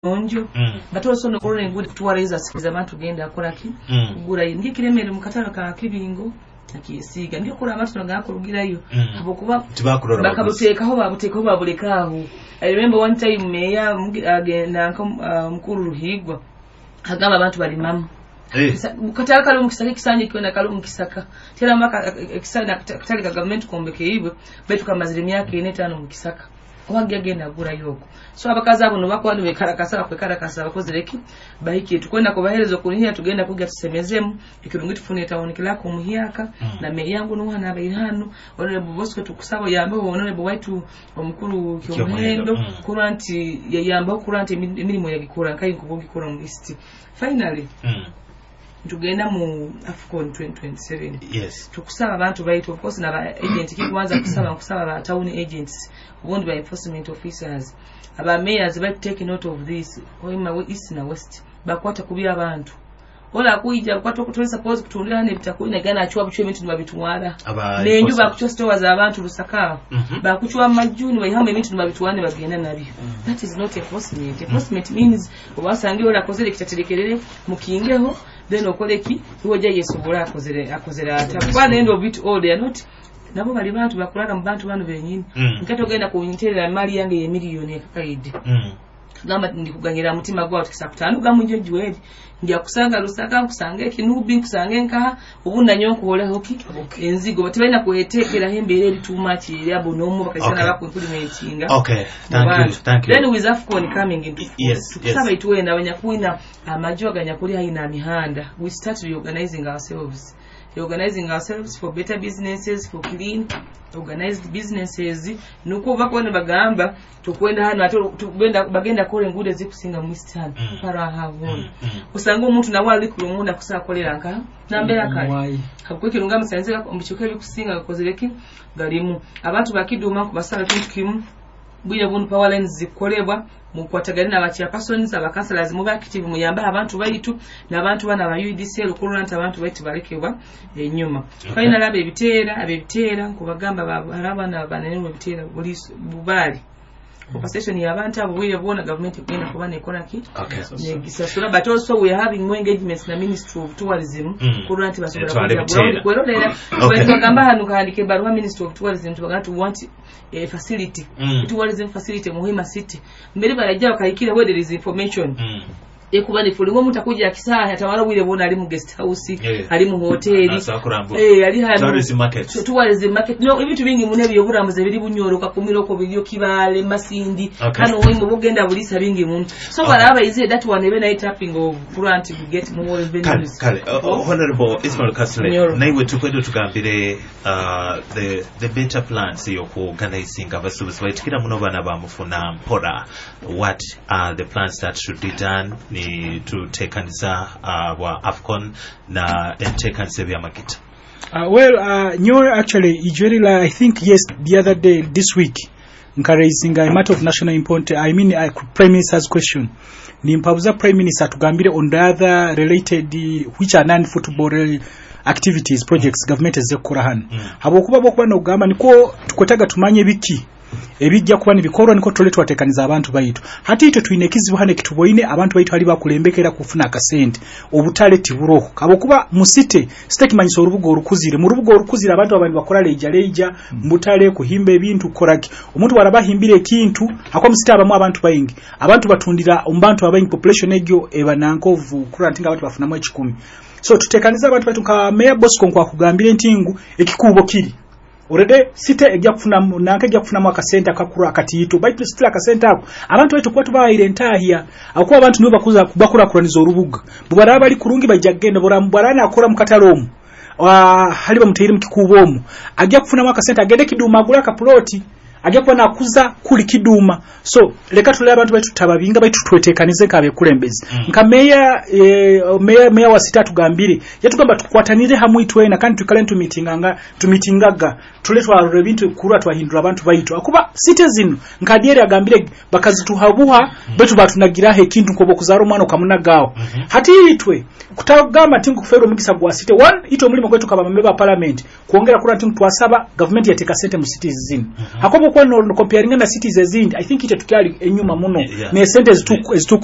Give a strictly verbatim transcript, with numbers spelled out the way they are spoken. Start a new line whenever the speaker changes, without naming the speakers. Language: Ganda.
onjo batola sono korone ngudi kutuwareza sikiza abantu genda akola ki kugura ndi kiremere mu katalo ka kibingo akiyesiga ndi kola abantu ngako rugirayo abo kuba bakabuteekaho babuteekaho babulekaho. I remember one time meya agenda mukuru Ruhigwa agamba abantu bali mama katala kalo mukisaka kisanje kiona kalo mukisaka tera maka kisana katali ka government kombeke ibwe betu kamazire myaka ine tano mukisaka wangi agenda gura yoko so abakaza abo no bako wanu bekarakasa kwekarakasa bakozereki bahiki tukwenda kubaherezo kunihya tugenda kuja tusemezemu ikirungi tufune tawoni kilako muhiyaka na me yangu no wana bayihano onole bubosco tukusabo yambe onole bwaitu omukuru kyomuhendo kuranti yayamba kuranti emirimo yagikora kai kubugikora mu list finally tugenda mu Afcon twenty twenty-seven.
Yes.
Tukusaba abantu baitu of course na agent kikuanza kusaba kusaba ba town agents owned by enforcement officers. Aba mayors ba take note of this. Oima east na west. Bakwata kubira abantu. Ola kuija kwato kutoli suppose kutundira ne bitakuina gana achwa buchwe bintu babitwara. Nenju bakuchwa stores abantu lusaka. Bakuchwa majuni bayihamba bintu babitwane bagenda nabi. That is not enforcement. Enforcement means obasangi ola kozere kitaterekerere mukingeho then okoleki iwoja yesobola akozere akozera atakwa end of it all they are not nabo bali bantu bakulala mu bantu bano benyini nkato genda ku interera mali yange ye million ekakaidi ngamba ndikuganyira mutima gwa tukisakutanu gamunje juwedi ndia kusanga lusaka kusanga ekinubi kusanga enka obunda nyonko ole hoki enzigo batibaina kuetekera hembere eri too much eri abo nomu bakasana bako implementinga.
Okay, thank you, thank you.
Then with Afcon coming into
yes,
tukisaba yes. Ituenda wanya kuina amajo ganya kuri haina mihanda we start reorganizing ourselves organizing ourselves for better businesses, for clean organized businesses. Nuko bakone bagamba tukwenda hano ato tugenda bagenda kole ngude zikusinga mu Eastern mm. para havona mm. usanga umuntu na wali kulumunda kusakolera nka nambera kali hakukweke lunga musanze ombichoke bikusinga kozereki galimu abantu bakiduma kubasala kintu kimu bwiye bunu power lines zikolebwa mu kwatagana na bachi persons abakansalazi mu active mu yamba abantu bayitu nabantu bana ba U D C lukulanta abantu bayitu balekebwa enyuma final abe bitera abe bitera kubagamba barabana banene mu bitera buli bubali compensation y'abantu abo bwiye bona government igenda kubana ekora ki ne gisasura but also we are having more engagements na Ministry of Tourism kuranti basobola kuja kwelolera kwegamba hanu kaandike barua Ministry of Tourism tubaga to want a facility mm. tourism facility muhima city mbere barajja bakayikira where there is information mm. ekuba ni fulingo mutakuja akisaha tawala wile bona ali mu guest house yeah. ali mu hoteli eh ali ha tourism market so tourism market no ebintu bingi mune byo buramuze biri bunyoro kakumiro ko byo kibale masindi kano wengo bugenda bulisa bingi muntu so okay. Baraba ize that one even night tapping of front to get more revenues
kale kale uh, honorable Ismail Kasule naiwe tukwedo tugambire uh, the the better plans yo ku organizing abasubuzi bayitikira muno bana bamufuna mpora what are the plans that should be done to take kanisa uh, wa Afcon na take kanisa bya makita.
Uh, well, uh, Nyo actually, Ijerila, I think yes, the other day, this week, raising a matter of national importance. I mean, uh, Prime Minister's question. Ni mpabuza Prime Minister tugambire on the other related, uh, which are non-football activities, projects, government is zekora hano. Mm. Habo kuba bokuba no gamba niko tukotaga tumanye biki. Ebijja kuba nibikorwa niko toletwa tekaniza abantu bayitu hati ito tuinekizibu hane kituboine abantu bayitu ali bakulembekera kufuna akasente obutale tiburoho abo kuba musite sitaki manyiso urubugo orukuzire mu rubugo orukuzire abantu abandi bakola leja leja mbutale kuhimba ebintu koraki omuntu warabahimbire ekintu akwa musite abamu abantu bayingi abantu batundira ombantu abayingi population egyo ebanankovu kurantinga abantu bafuna mu ekikumi so tutekaniza abantu batu ka Mayor Bosco kwa kugambira entingu ekikubo kiri orede site ejja kufuna nanka ejja kufuna mwaka center akakura akatiito baitu site akasenta ako abantu baitu kwatu baire ntahia akuba abantu nibo bakuza kubakura kuranizo rubuga bubaraba ali kurungi bajja genda bora mbarana akora mukatalomu wa hali bamuteyire mukikubomu ajja kufuna mwaka center agende kiduma agula ka ploti ajja kuba nakuza kuli kiduma so leka tulera abantu baitu tababinga baitu twetekanize kabe kulembezi mm. nka meya e, meya meya wa sita tugambire yatugamba tukwatanire hamwe itwe na kandi tukale tu meeting anga tu meetingaga tuletwa rebintu kurwa twahindura abantu baitu akuba citizen nkadiere agambire bakazi tuhabuha mm. baitu batunagira he kintu kobo kuzaro mwana kamunagawo mm -hmm. hati itwe kutagamba tingu kufero mugisa gwa city one ito mulimo kwetu kaba member parliament kuongera kura tingu twasaba government yateka sente mu citizen mm -hmm. akobo kwa no comparing na cities ezindi I think ite tukali enyuma muno yeah. ne sente ezitu ezitu